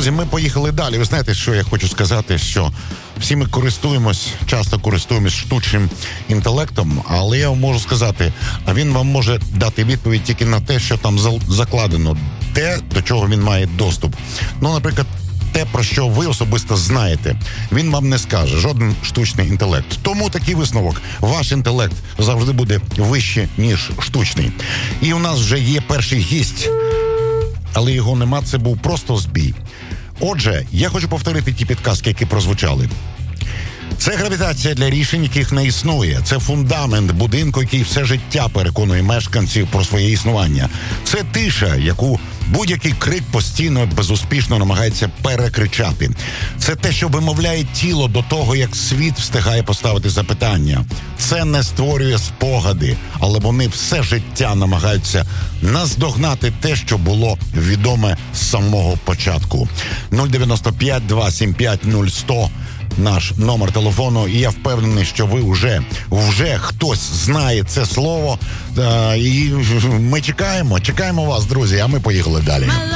Друзі, ми поїхали далі. Ви знаєте, що я хочу сказати, що всі ми часто користуємось штучним інтелектом, але я вам можу сказати, а він вам може дати відповідь тільки на те, що там закладено, те, до чого він має доступ. Ну, наприклад, те, про що ви особисто знаєте, він вам не скаже, жоден штучний інтелект. Тому такий висновок. Ваш інтелект завжди буде вище, ніж штучний. І у нас вже є перший гість, але його нема, це був просто збій. Отже, я хочу повторити ті підказки, які прозвучали. Це гравітація для рішень, яких не існує. Це фундамент будинку, який все життя переконує мешканців про своє існування. Це тиша, яку будь-який крик постійно безуспішно намагається перекричати. Це те, що вимовляє тіло до того, як світ встигає поставити запитання. Це не створює спогади, але вони все життя намагаються наздогнати те, що було відоме з самого початку. 095-275-0100 наш номер телефону, і я впевнений, що ви вже хтось знає це слово, і ми чекаємо вас, друзі, а ми поїхали далі.